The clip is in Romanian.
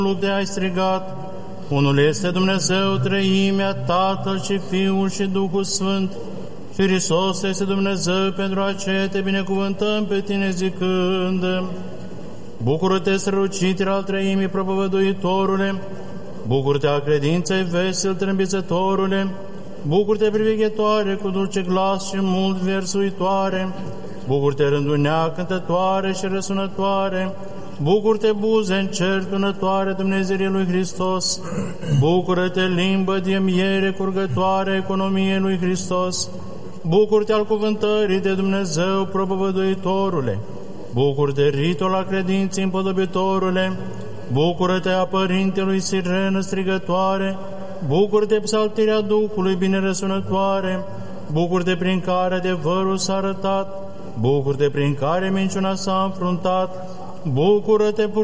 lupte ai strigat, unul este Dumnezeu, treimea, Tatăl și Fiul și Duhul Sfânt, și Hristos este Dumnezeu, pentru aceea te binecuvântăm pe tine zicând: Bucură-te, strălucitire al treimii, propovăduitorule, bucură-te al credinței vesel, trâmbițătorule, bucură-te, priveghetoare cu dulce glas și mult versuitoare, bucură-te, rândunea cântătoare și răsunătoare, bucură-te, buze încercânătoare Dumnezeirii lui Hristos, bucură-te, limbă de miere curgătoare economiei lui Hristos, bucură-te al cuvântării de Dumnezeu, propovăduitorule, bucură-te, ritul al credinței împodobitorule, bucură-te a Părintelui sirenă strigătoare, bucură-te psaltirea Duhului bine răsunătoare, bucură-te prin care adevărul s-a arătat, bucură-te prin care minciuna s-a înfruntat, bucură-te